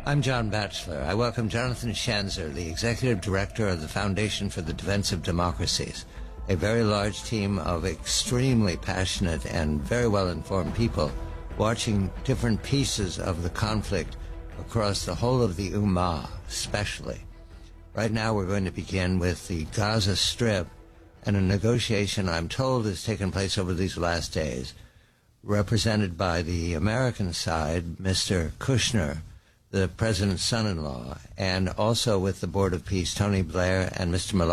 I'm John Batchelor. I welcome Jonathan Schanzer, the Executive Director of the Foundation for the Defense of Democracies, a very large team of extremely passionate and very well-informed people watching different pieces of the conflict across the whole of the Ummah, especially. Right now we're going to begin with the Gaza Strip, and a negotiation, I'm told, has taken place over these last days, represented by the American side, Mr. Kushner, the president's son-in-law, and also with the Board of Peace, Tony Blair and Mr. Malone.